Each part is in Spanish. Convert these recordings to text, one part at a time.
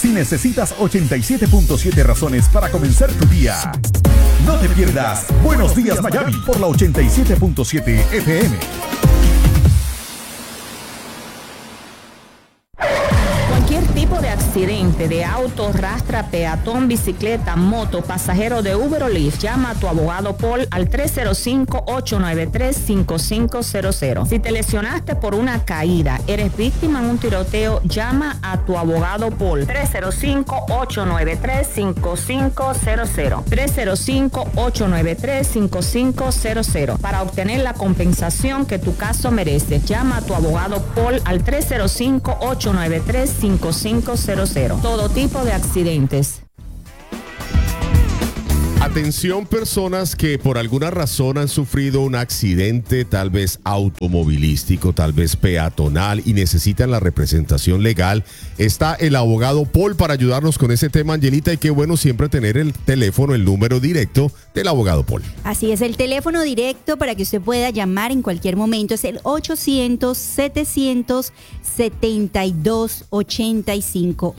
Si necesitas 87.7 razones para comenzar tu día, no te pierdas Buenos Días Miami por la 87.7 FM. Cualquier tipo de accidente de auto, rastra, peatón, bicicleta, moto, pasajero de Uber o Lyft, llama a tu abogado Paul al 305-893-5500. Si te lesionaste por una caída, eres víctima en un tiroteo, llama a tu abogado Paul. 305-893-5500. 305-893-5500. Para obtener la compensación que tu caso merece, llama a tu abogado Paul al 305-893-5500. Todo tipo de accidentes. Atención, personas que por alguna razón han sufrido un accidente, tal vez automovilístico, tal vez peatonal, y necesitan la representación legal. Está el abogado Paul para ayudarnos con ese tema, Angelita, y qué bueno siempre tener el teléfono, el número directo del abogado Paul. Así es, el teléfono directo para que usted pueda llamar en cualquier momento es el 800-772-85.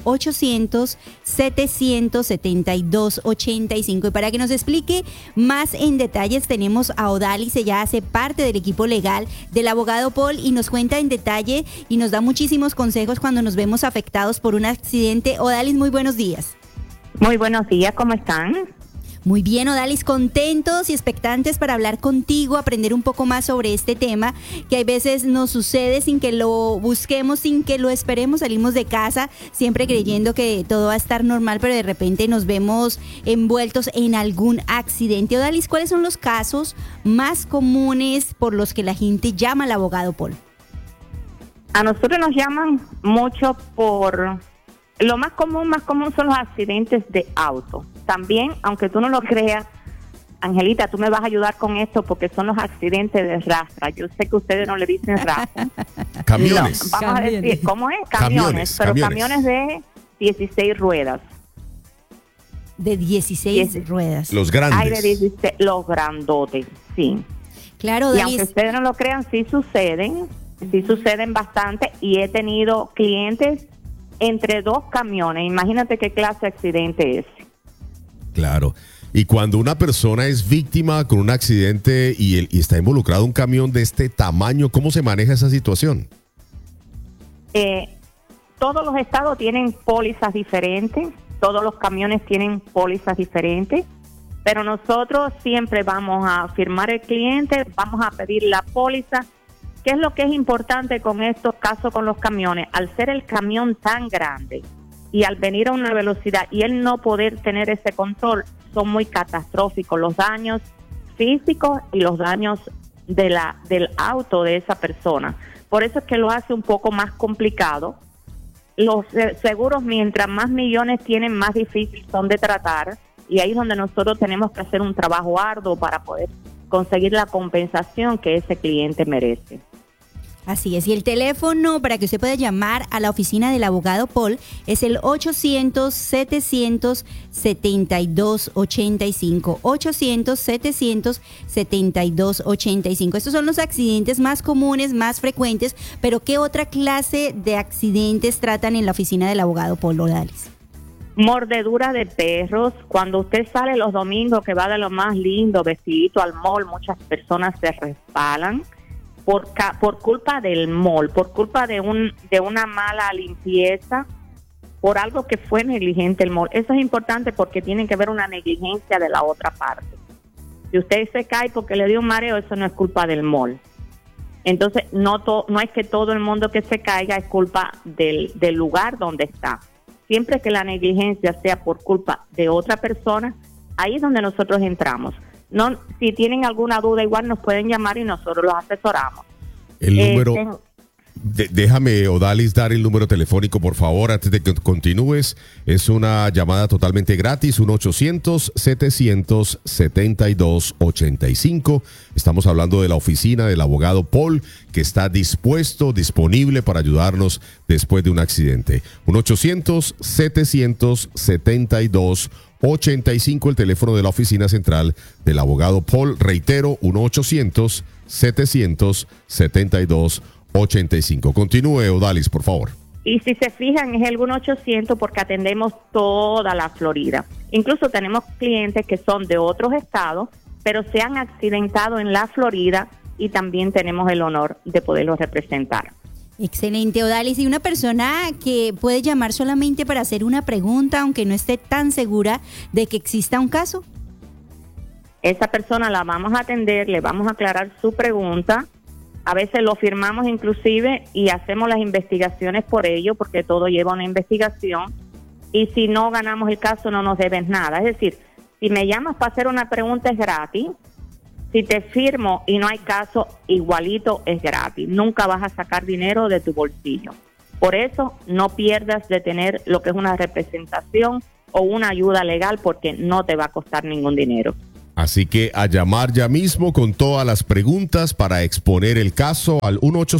800-772-85. Y para que nos explique más en detalles tenemos a Odalis. Ella hace parte del equipo legal del abogado Paul y nos cuenta en detalle y nos da muchísimos consejos cuando nos vemos afectados por un accidente. Odalis, muy buenos días. Muy buenos días, ¿cómo están? Muy bien, Odalis, contentos y expectantes para hablar contigo, aprender un poco más sobre este tema, que hay veces nos sucede sin que lo busquemos, sin que lo esperemos, salimos de casa siempre creyendo que todo va a estar normal, pero de repente nos vemos envueltos en algún accidente. Odalis, ¿cuáles son los casos más comunes por los que la gente llama al abogado Paul? A nosotros nos llaman mucho por... Lo más común son los accidentes de auto. También, aunque tú no lo creas, Angelita, tú me vas a ayudar con esto porque son los accidentes de rastra. Yo sé que ustedes no le dicen rastra. Camiones. No, vamos a decir, ¿cómo es? Camiones. Camiones de 16 ruedas. De 16 ruedas. Los grandes. Hay de 16, los grandotes, sí. Claro, y aunque ustedes no lo crean, sí suceden bastante, y he tenido clientes entre dos camiones. Imagínate qué clase de accidente es. Claro. Y cuando una persona es víctima con un accidente y está involucrado un camión de este tamaño, ¿cómo se maneja esa situación? Todos los estados tienen pólizas diferentes, todos los camiones tienen pólizas diferentes, pero nosotros siempre vamos a firmar el cliente, vamos a pedir la póliza. ¿Qué es lo que es importante con estos casos con los camiones? Al ser el camión tan grande y al venir a una velocidad y él no poder tener ese control, son muy catastróficos los daños físicos y los daños del auto de esa persona. Por eso es que lo hace un poco más complicado. Los seguros, mientras más millones tienen, más difíciles son de tratar, y ahí es donde nosotros tenemos que hacer un trabajo arduo para poder conseguir la compensación que ese cliente merece. Así es, y el teléfono para que usted pueda llamar a la oficina del abogado Paul es el 800-772-85, 800-772-85. Estos son los accidentes más comunes, más frecuentes, pero ¿qué otra clase de accidentes tratan en la oficina del abogado Paul Odalis? Mordedura de perros. Cuando usted sale los domingos, que va de lo más lindo, vestidito al mall, muchas personas se resbalan por culpa del mall, por culpa de una mala limpieza, por algo que fue negligente el mall. Eso es importante porque tiene que haber una negligencia de la otra parte. Si usted se cae porque le dio un mareo, eso no es culpa del mall. Entonces, no es que todo el mundo que se caiga es culpa del lugar donde está. Siempre que la negligencia sea por culpa de otra persona, ahí es donde nosotros entramos. No, si tienen alguna duda, igual nos pueden llamar y nosotros los asesoramos. El número... Déjame, Odalis, dar el número telefónico, por favor, antes de que continúes. Es una llamada totalmente gratis, 1-800-772-85. Estamos hablando de la oficina del abogado Paul, que está disponible para ayudarnos después de un accidente. 1-800-772-85, el teléfono de la oficina central del abogado Paul. Reitero, 1-800-772-85. Continúe, Odalis, por favor. Y si se fijan, es el 1-800 porque atendemos toda la Florida. Incluso tenemos clientes que son de otros estados, pero se han accidentado en la Florida y también tenemos el honor de poderlos representar. Excelente, Odalis. Y una persona que puede llamar solamente para hacer una pregunta, aunque no esté tan segura de que exista un caso. Esa persona la vamos a atender, le vamos a aclarar su pregunta. A veces lo firmamos inclusive y hacemos las investigaciones por ello, porque todo lleva una investigación. Y si no ganamos el caso, no nos debes nada. Es decir, si me llamas para hacer una pregunta es gratis. Si te firmo y no hay caso, igualito es gratis. Nunca vas a sacar dinero de tu bolsillo. Por eso, no pierdas de tener lo que es una representación o una ayuda legal, porque no te va a costar ningún dinero. Así que a llamar ya mismo con todas las preguntas para exponer el caso al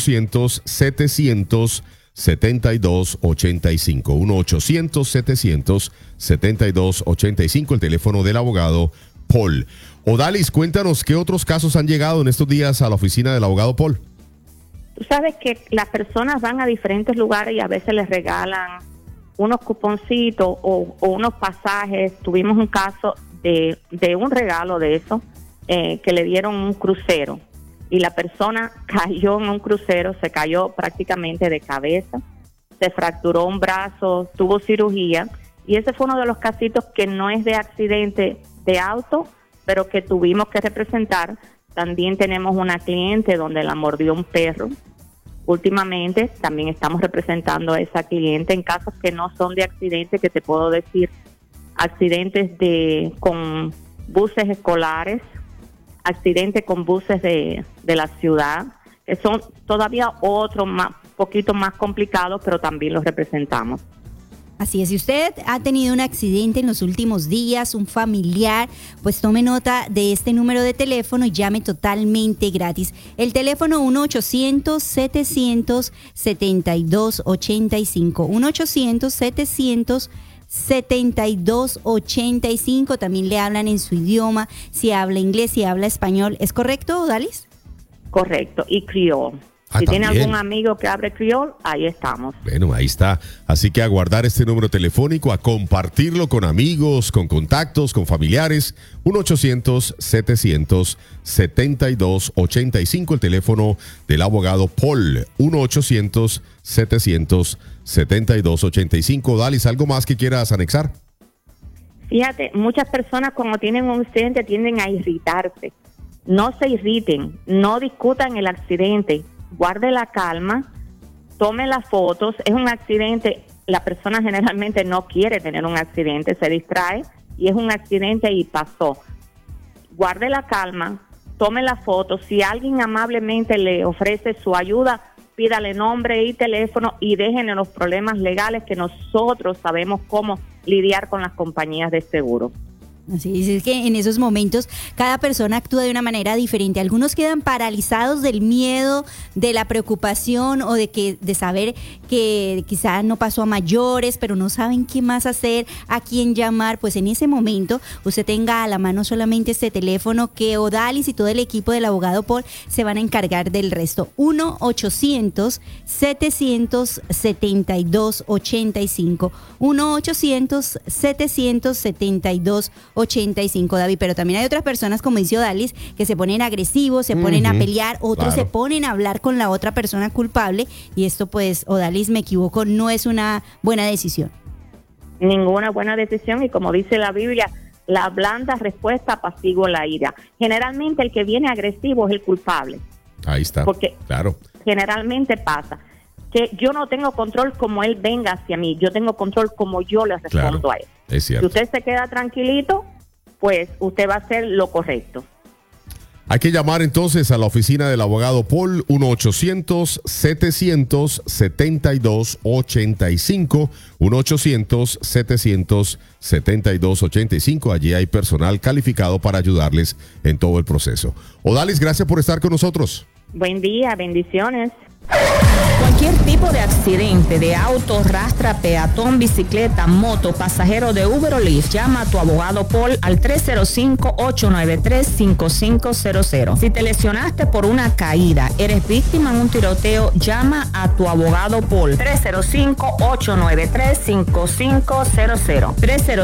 1-800-700-7285. 1-800-700-7285, el teléfono del abogado Paul. Odalis, cuéntanos qué otros casos han llegado en estos días a la oficina del abogado Paul. Tú sabes que las personas van a diferentes lugares y a veces les regalan unos cuponcitos o unos pasajes. Tuvimos un caso de un regalo de eso, que le dieron un crucero y la persona cayó en un crucero, se cayó prácticamente de cabeza, se fracturó un brazo, tuvo cirugía, y ese fue uno de los casitos que no es de accidente de auto, pero que tuvimos que representar. También tenemos una cliente donde la mordió un perro. Últimamente también estamos representando a esa cliente en casos que no son de accidente, que te puedo decir, accidentes con buses escolares, accidentes con buses de la ciudad, que son todavía otros poquito más complicados, pero también los representamos. Así es, si usted ha tenido un accidente en los últimos días, un familiar, pues tome nota de este número de teléfono y llame totalmente gratis. El teléfono 1-800-700-7285. 1-800-700-7285. También le hablan en su idioma, si habla inglés, si habla español. ¿Es correcto, Odalis? Correcto, y criol. Si tiene algún amigo que hable criol, ahí estamos. Bueno, ahí está. Así que a guardar este número telefónico, a compartirlo con amigos, con contactos, con familiares. 1-800-700-7285, el teléfono del abogado Paul. 1-800-700-7285. Dalis, ¿algo más que quieras anexar? Fíjate, muchas personas cuando tienen un accidente tienden a irritarse. No se irriten, no discutan el accidente. Guarde la calma, tome las fotos. Es un accidente, la persona generalmente no quiere tener un accidente, se distrae y es un accidente y pasó. Guarde la calma, tome las fotos. Si alguien amablemente le ofrece su ayuda, pídale nombre y teléfono y déjenle los problemas legales, que nosotros sabemos cómo lidiar con las compañías de seguro. Así es que en esos momentos cada persona actúa de una manera diferente. Algunos quedan paralizados del miedo, de la preocupación o de saber que quizás no pasó a mayores, pero no saben qué más hacer, a quién llamar. Pues en ese momento usted tenga a la mano solamente este teléfono, que Odalis y todo el equipo del abogado Paul se van a encargar del resto. 1-800-700-7285. 1-800-700-7285. 85, David, pero también hay otras personas, como dice Odalis, que se ponen agresivos, se ponen a pelear, otros se ponen a hablar con la otra persona culpable, y esto, pues, Odalis, me equivoco, no es una buena decisión. Ninguna buena decisión, y como dice la Biblia, la blanda respuesta apacigua la ira. Generalmente el que viene agresivo es el culpable. Ahí está, porque claro. Generalmente pasa que yo no tengo control como él venga hacia mí, yo tengo control como yo le respondo a él. Es cierto. Si usted se queda tranquilito, pues usted va a hacer lo correcto. Hay que llamar entonces a la oficina del abogado Paul, 1-800-700-7285, 1-800-700-7285. Allí hay personal calificado para ayudarles en todo el proceso. Odalis, gracias por estar con nosotros. Buen día, bendiciones. Cualquier tipo de accidente de auto, rastra, peatón, bicicleta, moto, pasajero de Uber o Lyft, llama a tu abogado Paul al 305-893-5500. Si te lesionaste por una caída, eres víctima en un tiroteo, llama a tu abogado Paul 305-893-5500.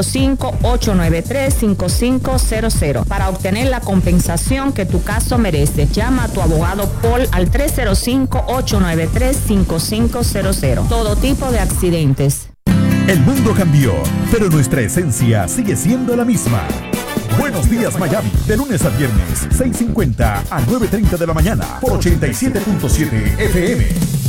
305-893-5500. Para obtener la compensación que tu caso merece, llama a tu abogado Paul al 305-893-5500. Todo tipo de accidentes. El mundo cambió, pero nuestra esencia sigue siendo la misma. Buenos días, Miami, de lunes a viernes, 6:50 a 9:30 de la mañana, por 87.7 FM.